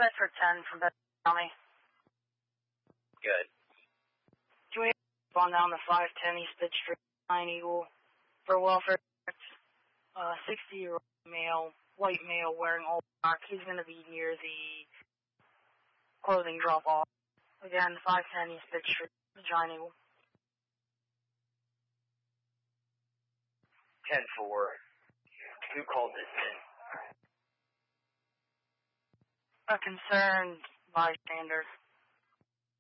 Bedford 10 from Bedford County. Good. Can we on down to 510 East Bid Street, Pine Eagle, for welfare? 60-year-old male, white male wearing all black. He's going to be near the clothing drop-off. Again, 510 East Bid Street, Giant Eagle. 10-4. Who called this in? A concerned bystander.